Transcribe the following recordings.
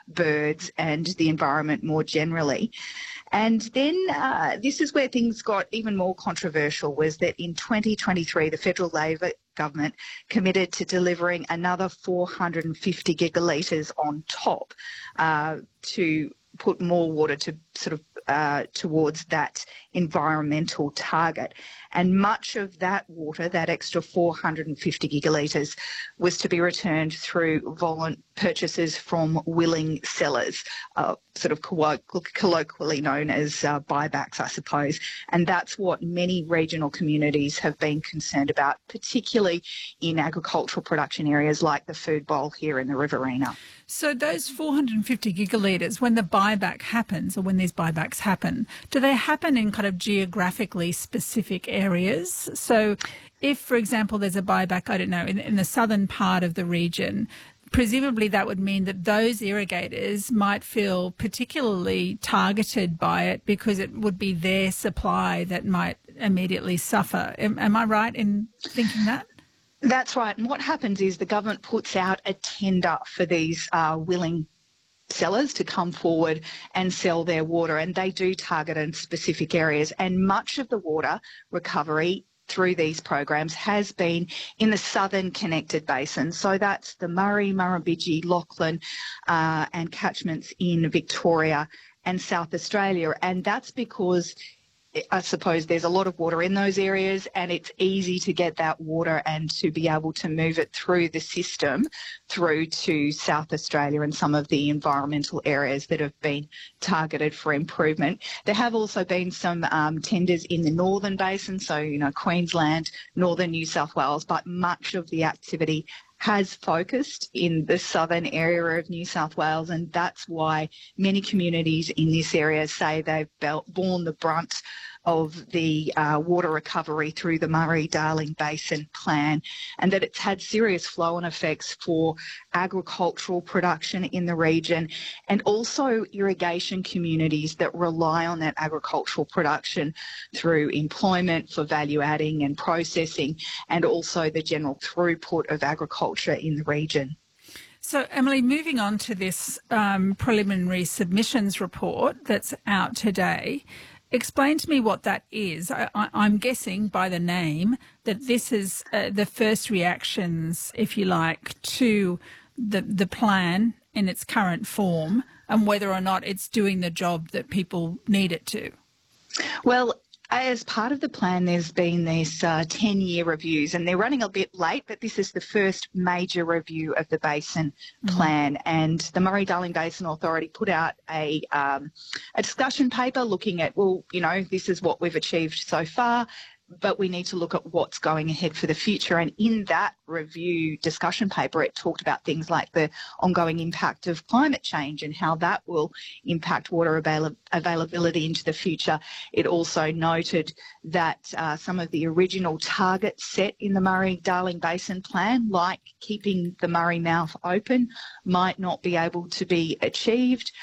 birds and the environment more generally. And then this is where things got even more controversial, was that in 2023, the federal Labor government committed to delivering another 450 gigalitres on top to put more water to sort of towards that environmental target. And much of that water, that extra 450 gigalitres, was to be returned through purchases from willing sellers, sort of colloquially known as buybacks, I suppose. And that's what many regional communities have been concerned about, particularly in agricultural production areas like the Food Bowl here in the Riverina. So those 450 gigalitres, when the buyback happens, or when these buybacks happen, do they happen in kind of geographically specific areas? So if, for example, there's a buyback, I don't know, in the southern part of the region, presumably that would mean that those irrigators might feel particularly targeted by it because it would be their supply that might immediately suffer. Am I right in thinking that? That's right. And what happens is the government puts out a tender for these willing sellers to come forward and sell their water, and they do target in specific areas. And much of the water recovery through these programs has been in the southern connected basin. So that's the Murray, Murrumbidgee, Lachlan and catchments in Victoria and South Australia. And that's because I suppose there's a lot of water in those areas, and it's easy to get that water and to be able to move it through the system through to South Australia and some of the environmental areas that have been targeted for improvement. There have also been some tenders in the northern basin, so, Queensland, northern New South Wales, but much of the activity has focused in the southern area of New South Wales, and that's why many communities in this area say they've borne the brunt of the water recovery through the Murray-Darling Basin Plan, and that it's had serious flow-on effects for agricultural production in the region and also irrigation communities that rely on that agricultural production through employment for value adding and processing, and also the general throughput of agriculture in the region. So, Emily, moving on to this preliminary submissions report that's out today, explain to me what that is. I'm guessing by the name that this is the first reactions, if you like, to the plan in its current form and whether or not it's doing the job that people need it to. Well, as part of the plan, there's been these 10-year reviews, and they're running a bit late, but this is the first major review of the basin plan. And the Murray-Darling Basin Authority put out a discussion paper looking at, this is what we've achieved so far, but we need to look at what's going ahead for the future. And in that review discussion paper, it talked about things like the ongoing impact of climate change and how that will impact water availability into the future. It also noted that some of the original targets set in the Murray-Darling Basin Plan, like keeping the Murray mouth open, might not be able to be achieved.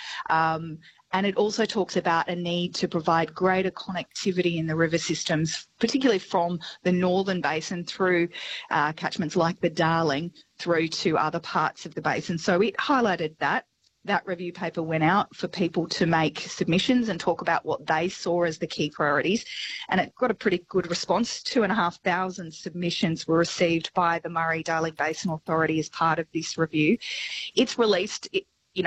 And it also talks about a need to provide greater connectivity in the river systems, particularly from the northern basin through catchments like the Darling through to other parts of the basin. So it highlighted that. That review paper went out for people to make submissions and talk about what they saw as the key priorities, and it got a pretty good response. 2,500 submissions were received by the Murray-Darling Basin Authority as part of this review. It's released